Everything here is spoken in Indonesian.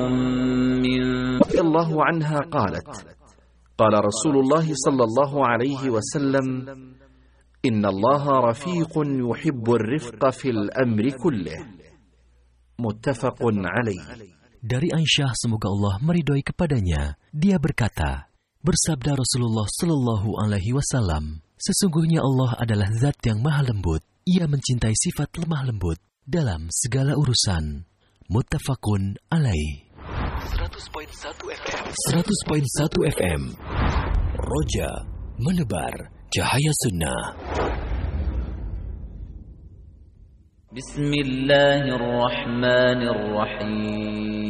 الله عنها قالت قال رسول الله صلى الله عليه وسلم إن الله رفيق يحب الرفق في الأمر كله متفق عليه. Dari Aisyah, semoga Allah meridhoi kepadanya, dia berkata, bersabda Rasulullah Shallallahu Alaihi Wasallam, sesungguhnya Allah adalah Zat yang Maha Lembut. Ia mencintai sifat lemah lembut dalam segala urusan. Muttafaqun alaih. 100.1 FM. Roja menebar cahaya sunnah. Bismillahirrahmanirrahim.